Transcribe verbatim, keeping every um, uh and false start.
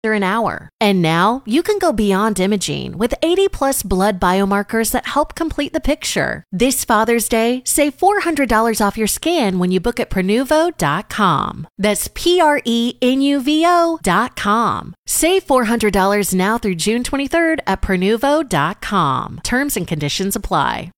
an hour. And now you can go beyond imaging with eighty plus blood biomarkers that help complete the picture. This Father's Day, save four hundred dollars off your scan when you book at Prenuvo dot com. That's P R E N U V O dot com. Save four hundred dollars now through June twenty-third at Prenuvo dot com. Terms and conditions apply.